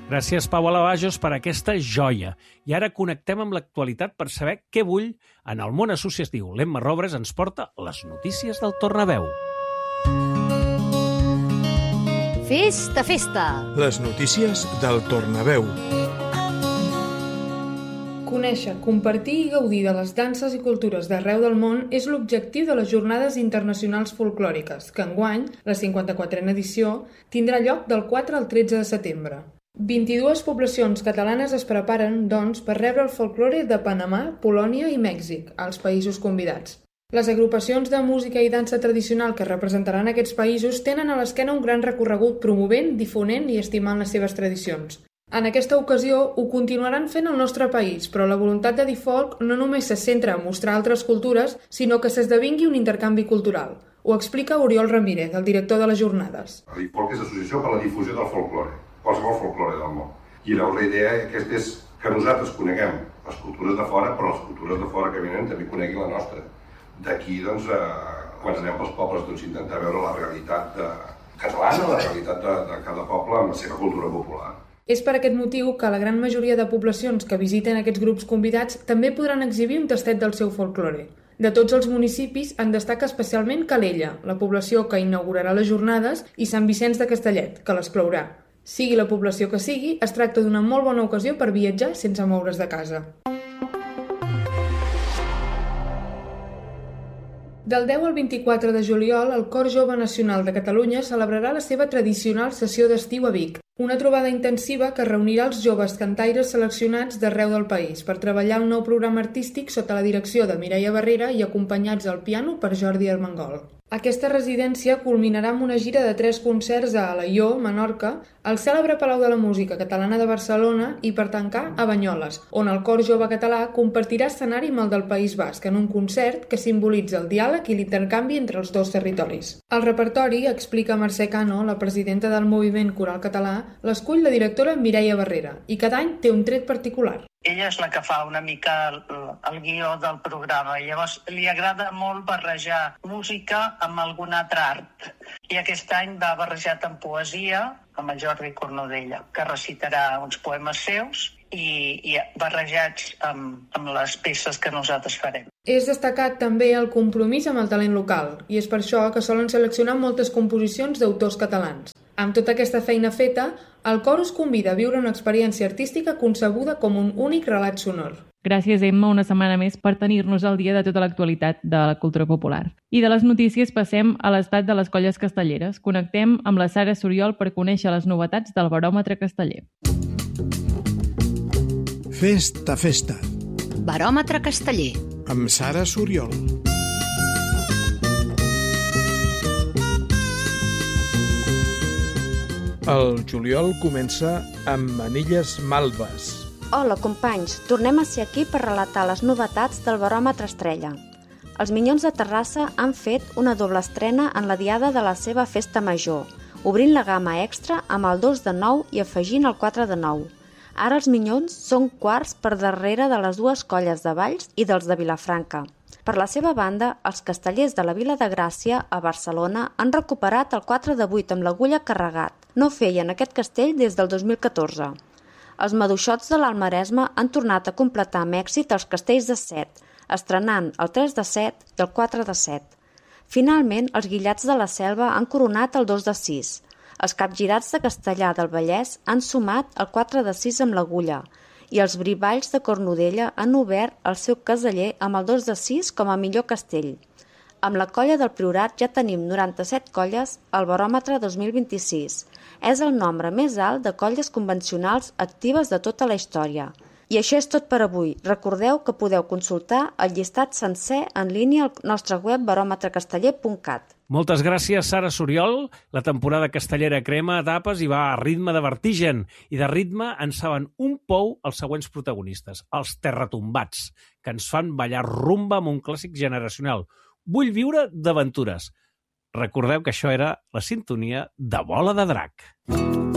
Gràcies, Pau Alavajos, per aquesta joia. I ara connectem amb l'actualitat per saber què bull en el món associatiu. L'Emma Robres ens porta les notícies del Tornaveu. Festa, festa! Les notícies del Tornaveu. Conèixer, compartir i gaudir de les danses i cultures d'arreu del món és l'objectiu de les Jornades Internacionals Folclòriques, que enguany, la 54a edició, tindrà lloc del 4 al 13 de setembre. 22 poblacions catalanes es preparen, doncs, per rebre el folklore de Panamà, Polònia i Mèxic, als països convidats. Les agrupacions de música i dansa tradicional que representaran aquests països tenen a l'esquena un gran recorregut promovent, difonent i estimant les seves tradicions. En aquesta ocasió ho continuaran fent al nostre país, però la voluntat de Difolc no només se centra a mostrar altres cultures, sinó que s'esdevingui un intercanvi cultural. Ho explica Oriol Ramírez, el director de les jornades. Difolc és l'Associació per a la Difusió del Folklore, qualsevol folklore del món. I la idea aquesta és que nosaltres coneguem les cultures de fora, però les cultures de fora que venen també coneguin la nostra. D'aquí, doncs, quan anem pels pobles, intentar veure la realitat catalana, la realitat de cada poble amb la seva cultura popular. És per aquest motiu que la gran majoria de poblacions que visiten aquests grups convidats també podran exhibir un tastet del seu folklore. De tots els municipis en destaca especialment Calella, la població que inaugurarà les jornades, i Sant Vicenç de Castellet, que les clourà. Sigui la població que sigui, es tracta d'una molt bona ocasió per viatjar sense moure's de casa. Del 10 al 24 de juliol, el Cor Jove Nacional de Catalunya celebrarà la seva tradicional sessió d'estiu a Vic, una trobada intensiva que reunirà els joves cantaires seleccionats d'arreu del país per treballar el nou programa artístic sota la direcció de Mireia Barrera i acompanyats al piano per Jordi Armengol. Aquesta residència culminarà amb una gira de 3 concerts a Alaior, Menorca, al cèlebre Palau de la Música Catalana de Barcelona i, per tancar, a Banyoles, on el Cor Jove Català compartirà escenari amb el del País Basc en un concert que simbolitza el diàleg i l'intercanvi entre els dos territoris. El repertori, explica Mercè Cano, la presidenta del Moviment Coral Català, l'escull la directora Mireia Barrera i cada any té un tret particular. Ella és la que fa una mica el guió del programa. Llavors, li agrada molt barrejar música amb algun altre art. I aquest any va barrejat amb poesia amb el Jordi Cornudella, que recitarà uns poemes seus i barrejats amb les peces que nosaltres farem. És destacat també el compromís amb el talent local, i és per això que solen seleccionar moltes composicions d'autors catalans. Amb tota aquesta feina feta, el cor us convida a viure una experiència artística concebuda com un únic relat sonor. Gràcies, Emma, una setmana més per tenir-nos al dia de tota l'actualitat de la cultura popular. I de les notícies passem a l'estat de les colles castelleres. Connectem amb la Sara Soriol per conèixer les novetats del Baròmetre Casteller. Festa, festa. Baròmetre Casteller. Amb Sara Soriol. El juliol comença amb Manilles Malves. Hola, companys. Tornem a ser aquí per relatar les novetats del Baròmetre Estrella. Els Minyons de Terrassa han fet una doble estrena en la diada de la seva festa major, obrint la gamma extra amb el 2 de 9 i afegint el 4 de 9. Ara els Minyons són quarts per darrere de les dues colles de Valls i dels de Vilafranca. Per la seva banda, els castellers de la Vila de Gràcia, a Barcelona, han recuperat el 4 de 8 amb l'agulla carregat. No feien aquest castell des del 2014. Els maduixots de l'Alt Maresme han tornat a completar amb èxit els castells de 7, estrenant el 3 de 7 i el 4 de 7. Finalment, els Guillats de la Selva han coronat el 2 de 6. Els capgirats de Castellar del Vallès han sumat el 4 de 6 amb l'agulla i els Brivalls de Cornudella han obert el seu caseller amb el 2 de 6 com a millor castell. Amb la colla del Priorat ja tenim 97 colles al Baròmetre 2026. És el nombre més alt de colles convencionals actives de tota la història. I això és tot per avui. Recordeu que podeu consultar el llistat sencer en línia al nostre web baròmetrecasteller.cat. Moltes gràcies, Sara Soriol. La temporada castellera crema etapes i va a ritme de vertigen. I de ritme en saben un pou els següents protagonistes, els terratombats, que ens fan ballar rumba amb un clàssic generacional. Vull viure d'aventures. Recordeu que això era la sintonia de Bola de Drac.